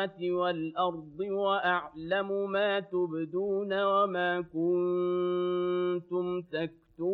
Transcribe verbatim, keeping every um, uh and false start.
السماوات والأرض وأعلم ما تبدون وما كنتم تكتمون